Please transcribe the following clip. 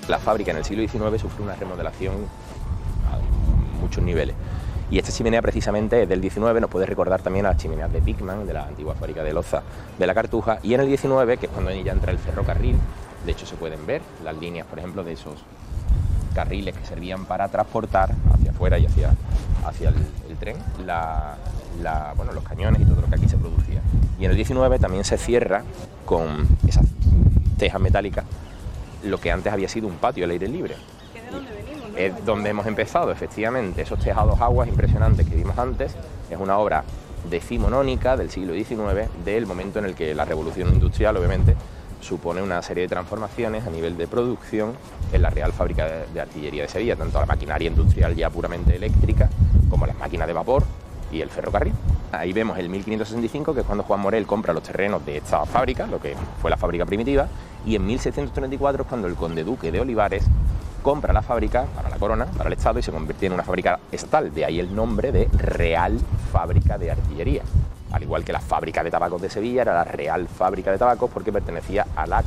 La fábrica en el siglo XIX sufre una remodelación a muchos niveles. Y esta chimenea precisamente es del XIX, nos puede recordar también a las chimeneas de Pickman, de la antigua fábrica de loza de la Cartuja. Y en el XIX, que es cuando ya entra el ferrocarril, de hecho se pueden ver las líneas, por ejemplo, de esos carriles que servían para transportar hacia afuera y hacia el tren bueno, los cañones y todo lo que aquí se producía. Y en el XIX también se cierra con esas tejas metálicas lo que antes había sido un patio al aire libre. Es donde hemos empezado, efectivamente, esos tejados aguas impresionantes que vimos antes. Es una obra decimonónica del siglo XIX, del momento en el que la revolución industrial, obviamente, supone una serie de transformaciones a nivel de producción en la Real Fábrica de Artillería de Sevilla, tanto la maquinaria industrial ya puramente eléctrica, como las máquinas de vapor y el ferrocarril. Ahí vemos el 1565, que es cuando Juan Morel compra los terrenos de esta fábrica, lo que fue la fábrica primitiva, y en 1634 es cuando el conde duque de Olivares compra la fábrica para la corona, para el Estado, y se convierte en una fábrica estatal, de ahí el nombre de Real Fábrica de Artillería. Al igual que la fábrica de tabacos de Sevilla era la Real Fábrica de Tabacos porque pertenecía a la